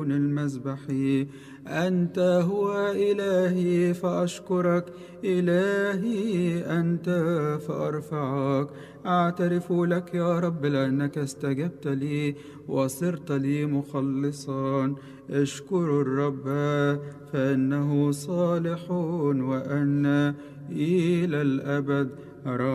المذبح. أنت هو إلهي فأشكرك، إلهي أنت فأرفعك. أعترف لك يا رب لأنك استجبت لي وصرت لي مخلصا. اشكروا الرب فإنه صالح وأن إلى الأبد